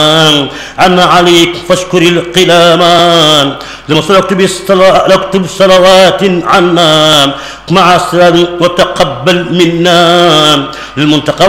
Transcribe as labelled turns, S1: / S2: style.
S1: عن عليك فاشكر القلامان لكتب صلوات عنا مع السلام وتقبل منا للمنتقى